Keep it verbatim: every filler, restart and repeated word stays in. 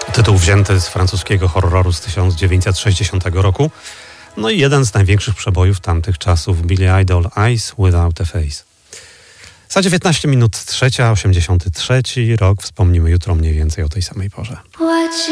Tytuł wzięty z francuskiego horroru z tysiąc dziewięćset sześćdziesiątego roku. No i jeden z największych przebojów tamtych czasów, Billy Idol, Eyes Without a Face. Za dziewiętnaście minut trzecia, osiemdziesiąty trzeci rok. Wspomnimy jutro mniej więcej o tej samej porze.